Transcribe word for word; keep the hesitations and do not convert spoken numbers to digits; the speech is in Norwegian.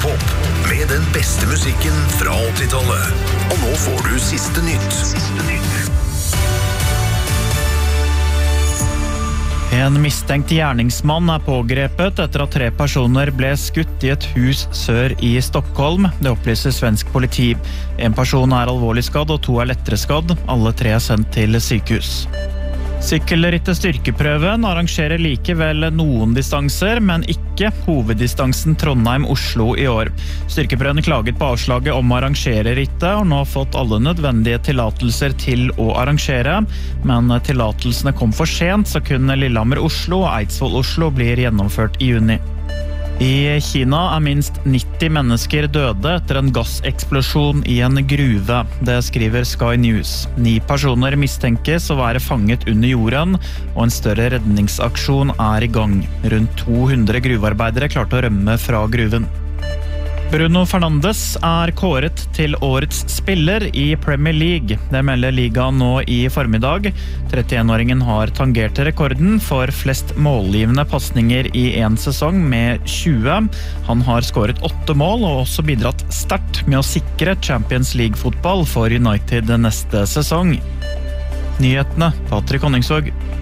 Radiopop med den beste musikken fra åttitallet. Og nå får du siste nytt. En mistenkt gjerningsmann er pågrepet etter at tre personer ble skutt i et hus sør i Stockholm. Det opplyser svensk politi. En person er alvorlig skadd og to er lettere skadd. Alle tre er sendt til sykehus. Sykkelrittet styrkeprøven arrangerer likevel noen distanser, men ikke hoveddistansen Trondheim-Oslo i år. Styrkeprøven klaget på avslaget om å arrangere rittet, og nå har fått alle nødvendige tillatelser til å arrangere. Men tillatelsene kom for sent, så kun Lillehammer-Oslo og Eidsvoll-Oslo blir gjennomført i juni. I Kina er minst nitti mennesker døde etter en gasseksplosjon i en gruve. Det skriver Sky News. Ni personer mistenkes å være fanget under jorden, og en større redningsaksjon er i gang. Rundt to hundre gruvearbeidere klarte å rømme fra gruven. Bruno Fernandes er kåret til årets spiller i Premier League. Det melder ligaen nå i formiddag. trettienåringen har tangert rekorden for flest målgivende passninger i en sesong med tjue. Han har skåret åtte mål og også bidratt sterkt med å sikre Champions League-fotball for United neste sesong. Nyhetene, Patrick Honningsvåg.